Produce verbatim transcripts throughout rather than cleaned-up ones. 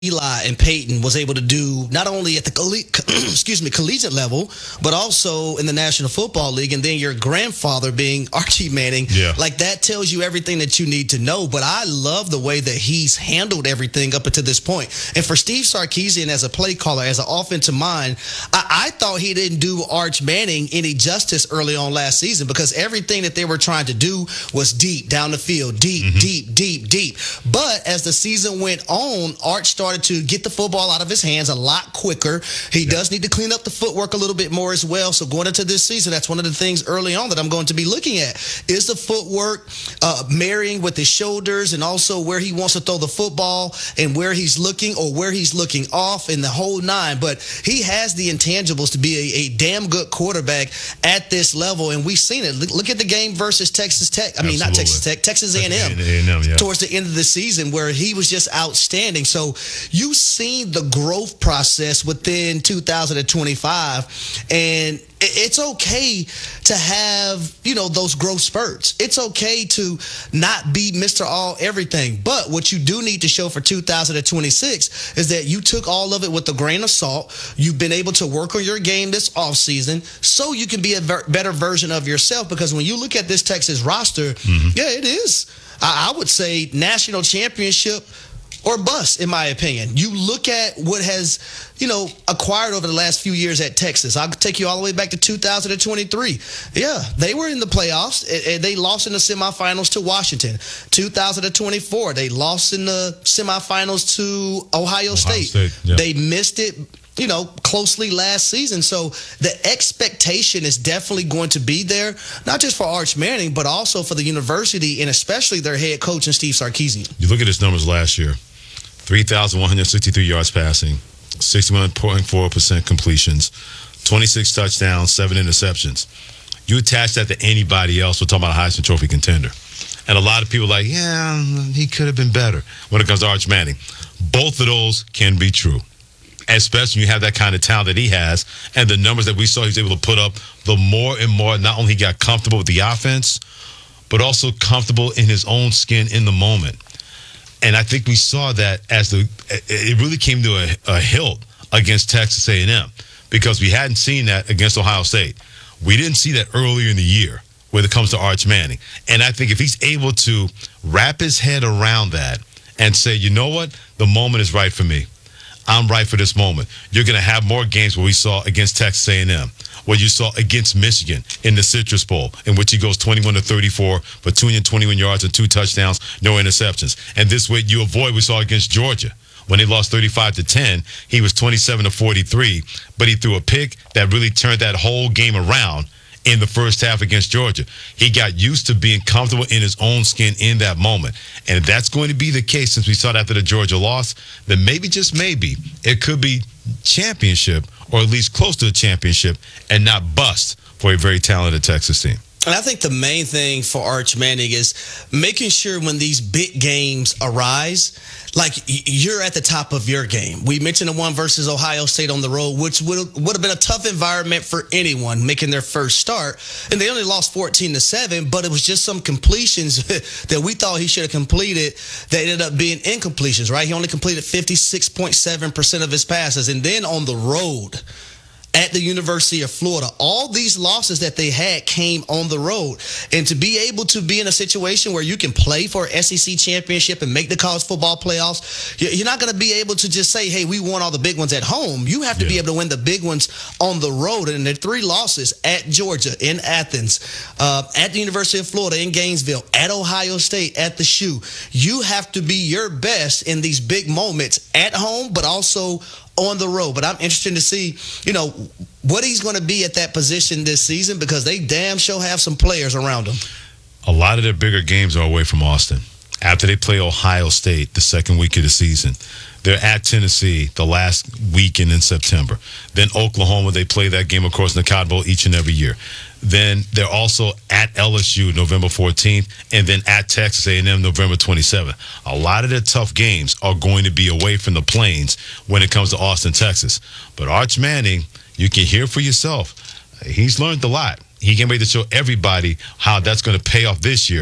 Eli and Peyton was able to do not only at the colle- excuse me collegiate level, but also in the National Football League, and then your grandfather being Archie Manning, yeah. like that tells you everything that you need to know. But I love the way that he's handled everything up until this point. And for Steve Sarkisian as a play caller, as an offensive mind, I, I thought he didn't do Arch Manning any justice early on last season, because everything that they were trying to do was deep down the field, deep, mm-hmm. deep, deep, deep. But as the season went on, Arch started to get the football out of his hands a lot quicker. He yeah. does need to clean up the footwork a little bit more as well. So going into this season, that's one of the things early on that I'm going to be looking at is the footwork, uh, marrying with his shoulders, and also where he wants to throw the football and where he's looking or where he's looking off in the whole nine. But he has the intangibles to be a, a damn good quarterback at this level, and we've seen it. Look, look at the game versus Texas Tech. I mean, Absolutely. not Texas Tech, Texas A and M, A and M yeah. towards the end of the season, where he was just outstanding. So you've seen the growth process within two thousand twenty-five, and it's okay to have, you know, those growth spurts. It's okay to not be Mister All Everything. But what you do need to show for two thousand twenty-six is that you took all of it with a grain of salt. You've been able to work on your game this offseason so you can be a ver- better version of yourself. Because when you look at this Texas roster, mm-hmm. yeah, it is. I, I would say national championship or bust, in my opinion. You look at what has, you know, acquired over the last few years at Texas. I'll take you all the way back to two thousand twenty-three. Yeah, they were in the playoffs, and they lost in the semifinals to Washington. two thousand twenty-four, they lost in the semifinals to Ohio, Ohio State. State yeah. They missed it, you know, closely last season. So the expectation is definitely going to be there, not just for Arch Manning, but also for the university and especially their head coach and Steve Sarkisian. You look at his numbers last year. three thousand one hundred sixty-three yards passing, sixty-one point four percent completions, twenty-six touchdowns, seven interceptions. You attach that to anybody else, we're talking about a Heisman Trophy contender. And a lot of people are like, yeah, he could have been better when it comes to Arch Manning. Both of those can be true, especially when you have that kind of talent that he has and the numbers that we saw he was able to put up. The more and more, not only he got comfortable with the offense, but also comfortable in his own skin in the moment. And I think we saw that as the it really came to a, a hilt against Texas A and M, because we hadn't seen that against Ohio State. We didn't see that earlier in the year when it comes to Arch Manning. And I think if he's able to wrap his head around that and say, you know what, the moment is right for me. I'm right for this moment. You're going to have more games where we saw against Texas A and M, what you saw against Michigan in the Citrus Bowl, in which he goes twenty-one to thirty-four for two hundred twenty-one yards and two touchdowns, no interceptions. And this way you avoid what we saw against Georgia. When they lost thirty-five to ten, he was twenty-seven to forty-three, but he threw a pick that really turned that whole game around in the first half against Georgia. He got used to being comfortable in his own skin in that moment. And if that's going to be the case, since we saw it after the Georgia loss, then maybe, just maybe, it could be championship, or at least close to a championship, and not bust for a very talented Texas team. And I think the main thing for Arch Manning is making sure when these big games arise, like you're at the top of your game. We mentioned the one versus Ohio State on the road, which would would have been a tough environment for anyone making their first start. And they only lost fourteen to seven, but it was just some completions that we thought he should have completed that ended up being incompletions, right? He only completed fifty-six point seven percent of his passes. And then on the road at the University of Florida, all these losses that they had came on the road. And to be able to be in a situation where you can play for an S E C championship and make the college football playoffs, you're not going to be able to just say, hey, we won all the big ones at home. You have to yeah. be able to win the big ones on the road. And there are three losses: at Georgia, in Athens, uh, at the University of Florida, in Gainesville, at Ohio State, at the Shoe. You have to be your best in these big moments at home, but also on the road. But I'm interested to see, you know, what he's going to be at that position this season, because they damn sure have some players around him. A lot of their bigger games are away from Austin. After they play Ohio State the second week of the season, they're at Tennessee the last weekend in September. Then Oklahoma, they play that game, of course, in the Cotton Bowl each and every year. Then they're also at L S U November fourteenth, and then at Texas A and M November twenty-seventh. A lot of their tough games are going to be away from the Plains when it comes to Austin, Texas. But Arch Manning, you can hear for yourself. He's learned a lot. He can ready to show everybody how that's going to pay off this year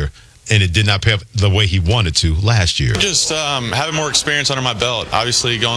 and it did not pay off the way he wanted to last year? Just um, having more experience under my belt. Obviously, going